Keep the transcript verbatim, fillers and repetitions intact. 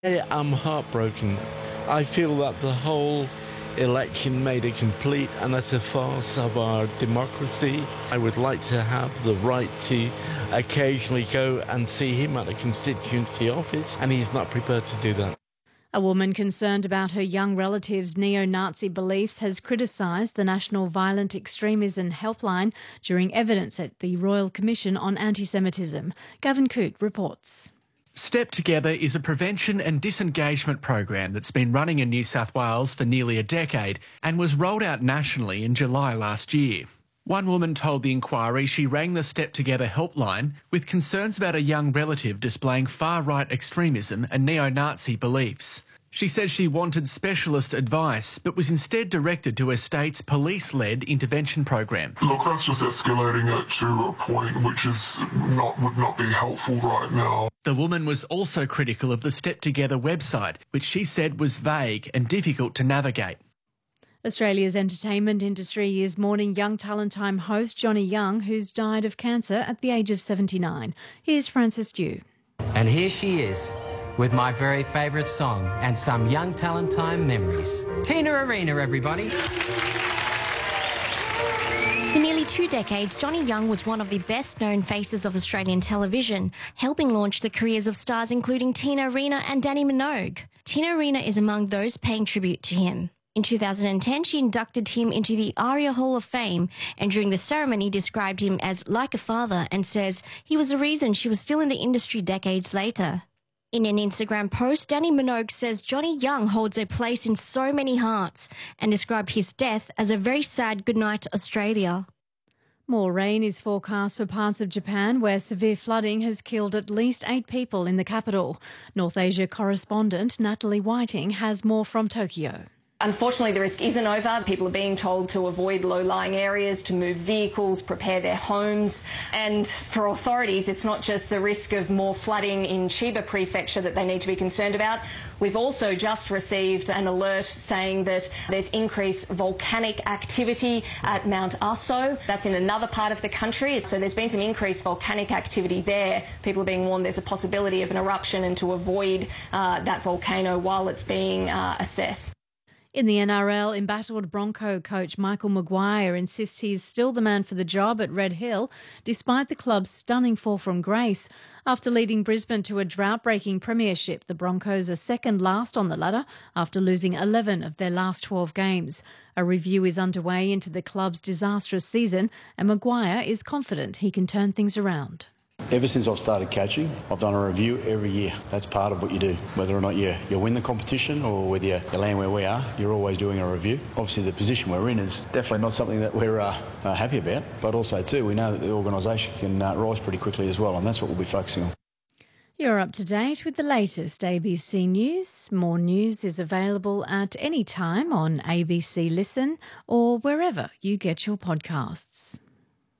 I am heartbroken. I feel that the whole election made a complete and utter farce of our democracy. I would like to have the right to occasionally go and see him at a constituency office, and he's not prepared to do that. A woman concerned about her young relative's neo-Nazi beliefs has criticised the National Violent Extremism Helpline during evidence at the Royal Commission on Anti-Semitism. Gavin Coote reports. Step Together is a prevention and disengagement program that's been running in New South Wales for nearly a decade and was rolled out nationally in July last year. One woman told the inquiry she rang the Step Together helpline with concerns about a young relative displaying far-right extremism and neo-Nazi beliefs. She says she wanted specialist advice but was instead directed to her state's police-led intervention program. Look, that's just escalating it to a point which is not would not be helpful right now. The woman was also critical of the Step Together website, which she said was vague and difficult to navigate. Australia's entertainment industry is mourning Young Talent Time host Johnny Young, who's died of cancer at the age of seventy-nine. Here's Frances Dew. And here she is, with my very favourite song and some Young Talent Time memories. Tina Arena, everybody. For nearly two decades, Johnny Young was one of the best-known faces of Australian television, helping launch the careers of stars including Tina Arena and Danny Minogue. Tina Arena is among those paying tribute to him. In two thousand ten, she inducted him into the ARIA Hall of Fame, and during the ceremony described him as like a father and says he was the reason she was still in the industry decades later. In an Instagram post, Danny Minogue says Johnny Young holds a place in so many hearts and described his death as a very sad goodnight to Australia. More rain is forecast for parts of Japan where severe flooding has killed at least eight people in the capital. North Asia correspondent Natalie Whiting has more from Tokyo. Unfortunately, the risk isn't over. People are being told to avoid low-lying areas, to move vehicles, prepare their homes. And for authorities, it's not just the risk of more flooding in Chiba Prefecture that they need to be concerned about. We've also just received an alert saying that there's increased volcanic activity at Mount Aso. That's in another part of the country. So there's been some increased volcanic activity there. People are being warned there's a possibility of an eruption and to avoid uh, that volcano while it's being uh, assessed. In the N R L, embattled Bronco coach Michael Maguire insists he's still the man for the job at Red Hill, despite the club's stunning fall from grace. After leading Brisbane to a drought-breaking premiership, the Broncos are second last on the ladder after losing eleven of their last twelve games. A review is underway into the club's disastrous season, and Maguire is confident he can turn things around. Ever since I've started coaching, I've done a review every year. That's part of what you do. Whether or not you, you win the competition or whether you, you land where we are, you're always doing a review. Obviously, the position we're in is definitely not something that we're uh, uh, happy about, but also, too, we know that the organisation can uh, rise pretty quickly as well, and that's what we'll be focusing on. You're up to date with the latest A B C News. More news is available at any time on A B C Listen or wherever you get your podcasts.